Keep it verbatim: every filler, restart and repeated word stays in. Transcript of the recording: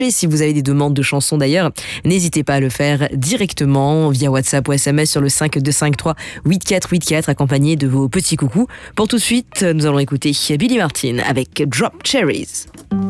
Et si vous avez des demandes de chansons d'ailleurs, n'hésitez pas à le faire directement via WhatsApp ou S M S sur le cinq deux cinq trois huit quatre huit quatre accompagné de vos petits coucous. Pour tout de suite, nous allons écouter Billy Martin avec Drop Cherries.